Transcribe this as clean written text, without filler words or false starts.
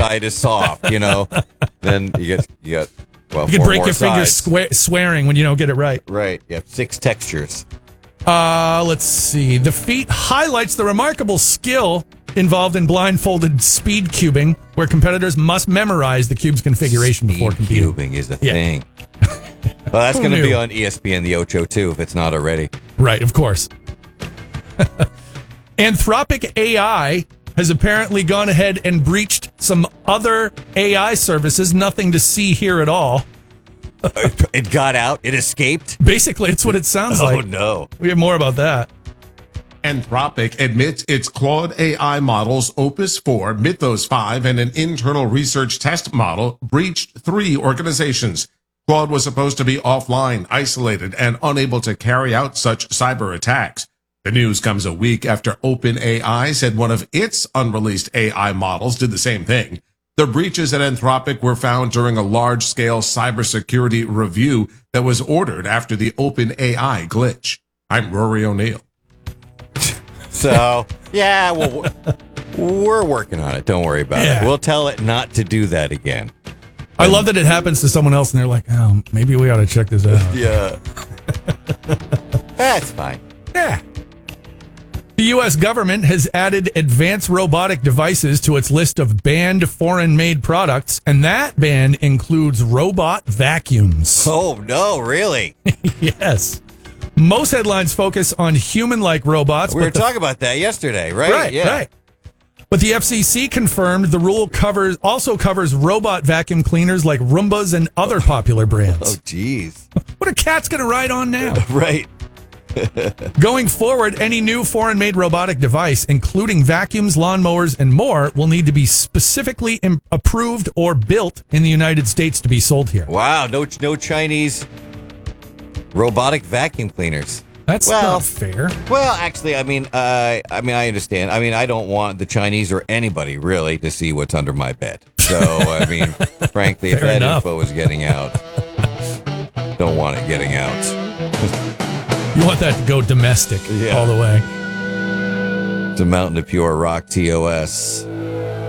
side is soft, then you get well, You can break more your sides. fingers swearing when you don't get it right. Right. You have 6 textures. Let's see. The feat highlights the remarkable skill involved in blindfolded speed cubing, where competitors must memorize the cube's configuration before competing. Cubing is a thing. Well, that's Who going to be knew? on ESPN The Ocho too, if it's not already. Right, of course. Anthropic AI has apparently gone ahead and breached some other AI services. Nothing to see here at all. It got out. It escaped. Basically, it's what it sounds Oh, like. no. We have more about that. Anthropic admits its Claude AI models Opus 4, Mythos 5, and an internal research test model breached 3 organizations. Claude was supposed to be offline, isolated, and unable to carry out such cyber attacks. The news comes a week after OpenAI said one of its unreleased AI models did the same thing. The breaches at Anthropic were found during a large-scale cybersecurity review that was ordered after the OpenAI glitch. I'm Rory O'Neill. So, yeah, well, we're working on it. Don't worry about it. We'll tell it not to do that again. I love that it happens to someone else and they're like, oh, maybe we ought to check this out. Yeah. That's fine. Yeah. The U.S. government has added advanced robotic devices to its list of banned foreign-made products, and that ban includes robot vacuums. Oh, no, really? Yes. Most headlines focus on human-like robots. We were talking about that yesterday, right? Right. But the FCC confirmed the rule also covers robot vacuum cleaners like Roombas and other popular brands. Oh, geez. What are cats going to ride on now? Right. Going forward, any new foreign-made robotic device, including vacuums, lawnmowers, and more, will need to be specifically approved or built in the United States to be sold here. Wow, no Chinese robotic vacuum cleaners. That's not fair. Well, actually, I understand. I don't want the Chinese or anybody really to see what's under my bed. So, frankly, if Fair that enough. info is getting out, don't want it getting out. You want that to go domestic all the way. It's a Mountain of Pure Rock TOS.